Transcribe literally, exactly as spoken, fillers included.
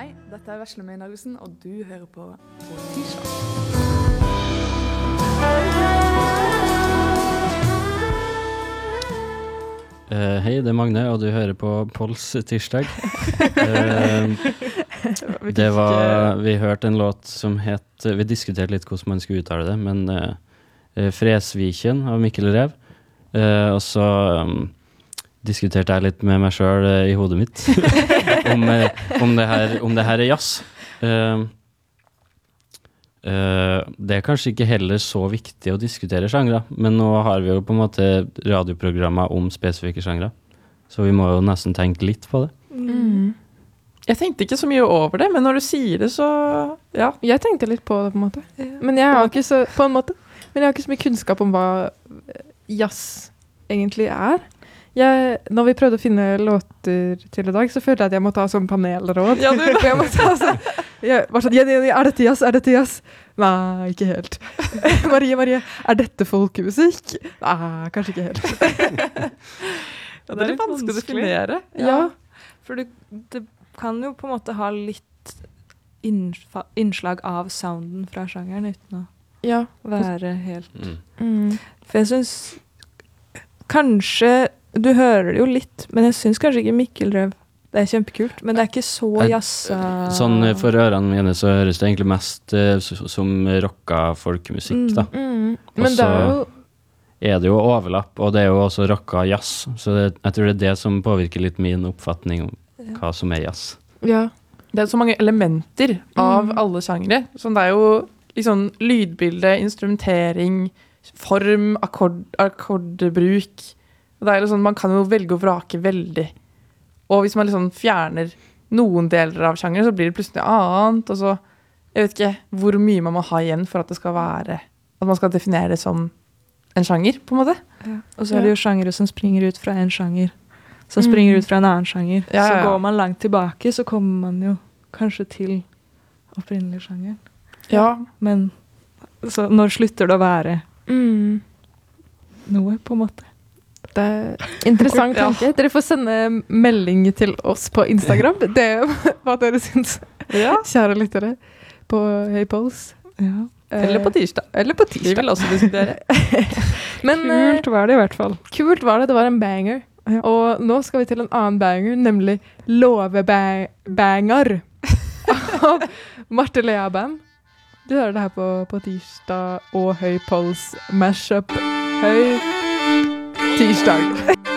Hei, dette er Vesle Meinargussen, og du hører på på tirsdag. Uh, hei, det er Magne, og du hører på Pols tirsdag. uh, det var, vi hørte en låt som het, vi diskuterte litt hvordan man skulle uttale det, men uh, Fresviken av Mikkel Rev. Uh, og så um, diskuterte jeg litt med meg selv uh, i hodet mitt om, uh, om, det her, om det her er jazz. Uh, uh, det er kanskje ikke heller så viktig å diskutere sjangre, men nå har vi jo på en måte radioprogrammer om spesifikke sjangre, så vi må jo nesten tenke litt på det. Mm. Jeg tenkte ikke så mye over det, men når du sier det så, ja. Jeg tenkte litt på det på en måte, men jeg har ikke så, på en måte, men jeg har ikke så mye kunnskap om hva jazz egentlig er. Jeg, når vi prøvde å finne låter til i dag, så følte jeg at jeg måtte ha sånn panelråd. Ja, du jeg måtte ha sånn, jeg var sånn, Jenny, Jenny, er dette jazz? Er dette jazz? Nei, ikke helt. Marie, Marie, er dette folkemusikk? Nei, kanskje ikke helt. Ja, det er litt vanskelig å definere. Ja, Ja. for det, det kan jo på en måte ha litt innfa- innslag av sounden fra sjangeren uten å Ja. være helt... Mm. Mm. For jeg synes kanskje, du hører det jo litt, men jeg synes kanskje ikke Mikkel Rev. Det er kjempekult, men det er ikke så Jeg- jazza... Sånn eh, for ørene mine så høres det egentlig mest eh, s- som rocka folkemusikk, Mm. da. Mm. Og Men det er så- jo Er det jo overlapp, og det er jo også rocka jazz, så det, jeg tror det er det som påvirker litt min oppfatning om hva som er jazz. ja. Det er så mange elementer av Mm. alle sjangre. Sånn, det er jo liksom lydbilde, instrumentering, form, akkord, akkordbruk. Og det er jo sånn, man kan jo velge å vrake veldig. Og hvis man liksom fjerner noen deler av sjangeren, så blir det plutselig annet. Og så, jeg vet ikke hvor mye man må ha igjen for at det skal være, at man skal definere det som en sjanger, på en måte. Ja. Og så er det jo sjangere som springer ut fra en sjanger, som springer Mm. ut fra en annen sjanger. Ja, Så ja, ja. går man langt tilbake, så kommer man jo kanskje til opprinnelig sjanger. Ja, Men så når slutter det å være Mm. noe, på en måte? Det er interessant Ja. tanke. Dere får sende melding til oss på Instagram. Det er hva dere syns, ja. kjære lyttere, på Hey Pols. Ja. Eller på tirsdag. Eller på Vi tirsdag. vil også diskutere. Men eh, Kult var det i hvert fall. kult var det. Det var en banger. Ja. Og nå skal vi til en annen banger, nemlig Låvebanger av Marte Lea Band. Du hører det her på, på tirsdag og Høy Pols Mashup. Høy tirsdag.